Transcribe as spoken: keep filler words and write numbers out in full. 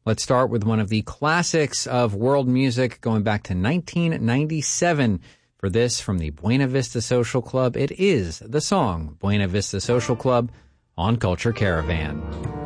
Let's start with one of the classics of world music going back to nineteen ninety-seven. For this, from the Buena Vista Social Club, it is the song Buena Vista Social Club on Culture Caravan.